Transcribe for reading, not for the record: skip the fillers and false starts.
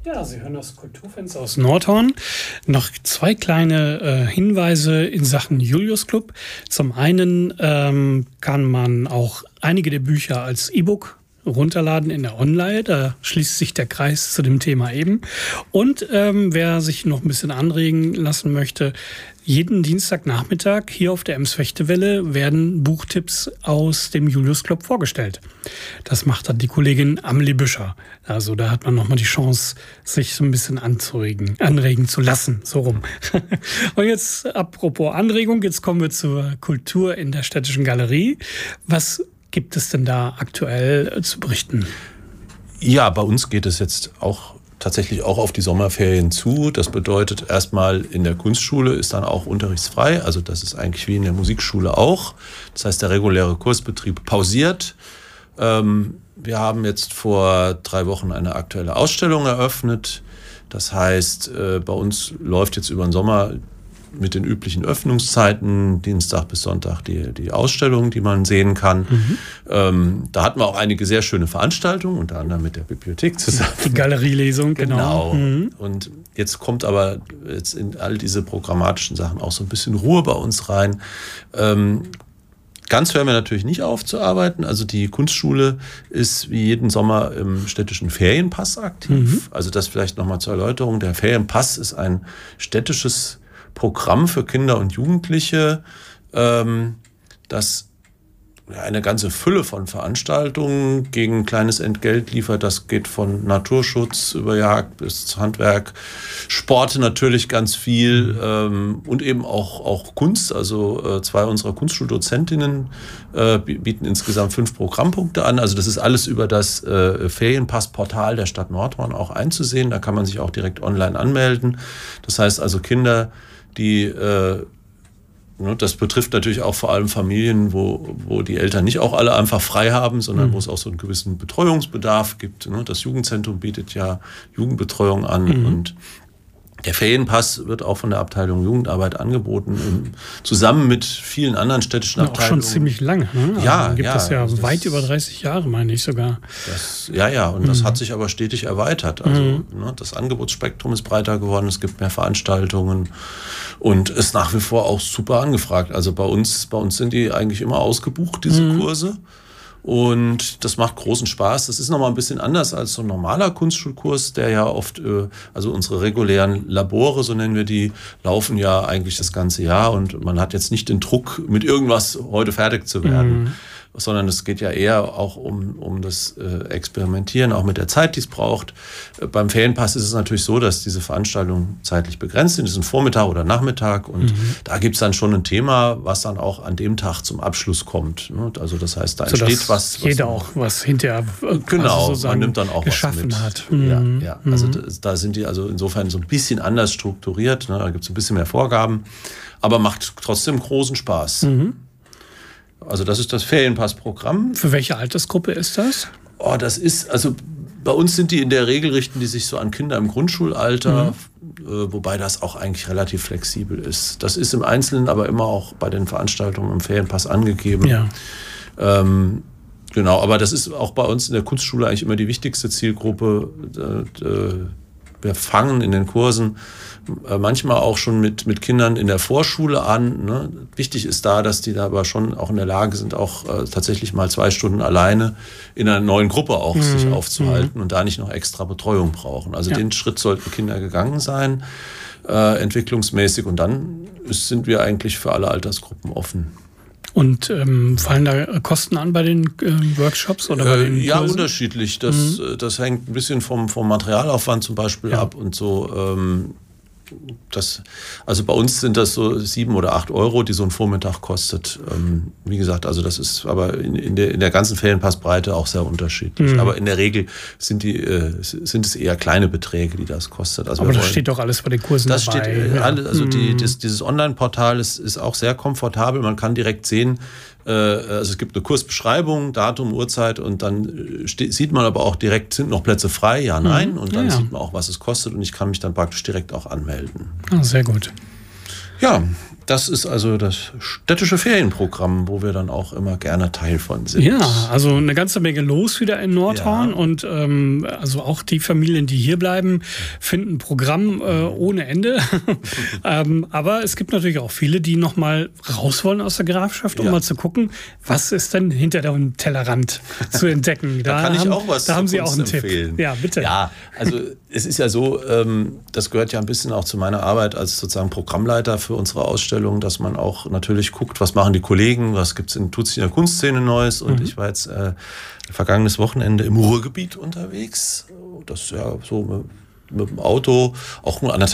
Ja, Sie hören das Kulturfenster aus Nordhorn. Noch zwei kleine Hinweise in Sachen Julius Club. Zum einen kann man auch einige der Bücher als E-Book runterladen in der Online. Da schließt sich der Kreis zu dem Thema eben. Und wer sich noch ein bisschen anregen lassen möchte, jeden Dienstagnachmittag hier auf der Ems-Fechtewelle werden Buchtipps aus dem Julius Club vorgestellt. Das macht dann die Kollegin Amelie Büscher. Also da hat man nochmal die Chance, sich so ein bisschen anregen zu lassen. So rum. Und jetzt apropos Anregung, jetzt kommen wir zur Kultur in der Städtischen Galerie. Was gibt es denn da aktuell zu berichten? Ja, bei uns geht es jetzt tatsächlich auch auf die Sommerferien zu. Das bedeutet erstmal, in der Kunstschule ist dann auch unterrichtsfrei. Also das ist eigentlich wie in der Musikschule auch. Das heißt, der reguläre Kursbetrieb pausiert. Wir haben jetzt vor 3 Wochen eine aktuelle Ausstellung eröffnet. Das heißt, bei uns läuft jetzt über den Sommer mit den üblichen Öffnungszeiten, Dienstag bis Sonntag, die Ausstellung, die man sehen kann. Da hatten wir auch einige sehr schöne Veranstaltungen, unter anderem mit der Bibliothek zusammen. Die Galerielesung, genau. Und jetzt kommt aber jetzt in all diese programmatischen Sachen auch so ein bisschen Ruhe bei uns rein. Ganz hören wir natürlich nicht auf zu arbeiten. Also die Kunstschule ist wie jeden Sommer im städtischen Ferienpass aktiv. Also das vielleicht nochmal zur Erläuterung. Der Ferienpass ist ein städtisches Programm für Kinder und Jugendliche, das eine ganze Fülle von Veranstaltungen gegen kleines Entgelt liefert. Das geht von Naturschutz über Jagd bis Handwerk, Sport natürlich ganz viel und eben auch Kunst. Also 2 unserer Kunststuhl-Dozentinnen bieten insgesamt 5 Programmpunkte an. Also das ist alles über das Ferienpass-Portal der Stadt Nordhorn auch einzusehen. Da kann man sich auch direkt online anmelden. Das heißt also Kinder, die das betrifft natürlich auch vor allem Familien, wo die Eltern nicht auch alle einfach frei haben, sondern wo es auch so einen gewissen Betreuungsbedarf gibt. Das Jugendzentrum bietet ja Jugendbetreuung an und der Ferienpass wird auch von der Abteilung Jugendarbeit angeboten, zusammen mit vielen anderen städtischen Abteilungen. Auch schon ziemlich lange. Ne? Ja, gibt es ja also weit über 30 Jahre, meine ich sogar. Und das hat sich aber stetig erweitert. Also das Angebotsspektrum ist breiter geworden, es gibt mehr Veranstaltungen und ist nach wie vor auch super angefragt. Also bei uns sind die eigentlich immer ausgebucht, diese Kurse. Und das macht großen Spaß. Das ist nochmal ein bisschen anders als so ein normaler Kunstschulkurs, der ja oft, also unsere regulären Labore, so nennen wir die, laufen ja eigentlich das ganze Jahr und man hat jetzt nicht den Druck, mit irgendwas heute fertig zu werden. Sondern es geht ja eher auch um das Experimentieren, auch mit der Zeit, die es braucht. Beim Ferienpass ist es natürlich so, dass diese Veranstaltungen zeitlich begrenzt sind. Das ist ein Vormittag oder Nachmittag und da gibt es dann schon ein Thema, was dann auch an dem Tag zum Abschluss kommt. Also das heißt, da entsteht was. Jeder auch was hinterher man nimmt dann auch geschaffen was mit. Hat. Also da sind die also insofern so ein bisschen anders strukturiert. Da gibt es ein bisschen mehr Vorgaben, aber macht trotzdem großen Spaß. Also das ist das Ferienpassprogramm. Für welche Altersgruppe ist das? Das ist, also bei uns sind die in der Regel, richten die sich so an Kinder im Grundschulalter, wobei das auch eigentlich relativ flexibel ist. Das ist im Einzelnen aber immer auch bei den Veranstaltungen im Ferienpass angegeben. Ja. Genau, aber das ist auch bei uns in der Kunstschule eigentlich immer die wichtigste Zielgruppe. Wir fangen in den Kursen manchmal auch schon mit Kindern in der Vorschule an. Wichtig ist da, dass die da aber schon auch in der Lage sind, auch tatsächlich mal 2 Stunden alleine in einer neuen Gruppe auch sich aufzuhalten und da nicht noch extra Betreuung brauchen. Also den Schritt sollten Kinder gegangen sein, entwicklungsmäßig. Und dann sind wir eigentlich für alle Altersgruppen offen. Und fallen da Kosten an bei den Workshops oder bei den Kursen? Ja, unterschiedlich. Das hängt ein bisschen vom Materialaufwand zum Beispiel ab und so. Also bei uns sind das so 7 oder 8 Euro, die so ein Vormittag kostet. Wie gesagt, also das ist aber in der ganzen Ferienpassbreite auch sehr unterschiedlich. Aber in der Regel sind es eher kleine Beträge, die das kostet. Also aber das steht doch alles bei den Kursen das dabei. Steht alles, also dieses Online-Portal ist auch sehr komfortabel. Man kann direkt sehen, also es gibt eine Kursbeschreibung, Datum, Uhrzeit und dann sieht man aber auch direkt, sind noch Plätze frei, ja, nein. Und dann sieht man auch, was es kostet und ich kann mich dann praktisch direkt auch anmelden. Sehr gut. Ja, das ist also das städtische Ferienprogramm, wo wir dann auch immer gerne Teil von sind. Ja, also eine ganze Menge los wieder in Nordhorn Ja. und also auch die Familien, die hier bleiben, finden Programm ohne Ende. Aber es gibt natürlich auch viele, die noch mal raus wollen aus der Grafschaft, um Ja. mal zu gucken, was ist denn hinter dem Tellerrand zu entdecken. Da kann ich auch was Da haben zur Sie auch einen Kunst empfehlen. Tipp. Ja, bitte. Ja, also es ist ja so, das gehört ja ein bisschen auch zu meiner Arbeit als sozusagen Programmleiter für unsere Ausstellung, dass man auch natürlich guckt, was machen die Kollegen, was tut sich in der Kunstszene Neues. Und ich war jetzt vergangenes Wochenende im Ruhrgebiet unterwegs. Das ist ja so mit dem Auto, auch nur 1,5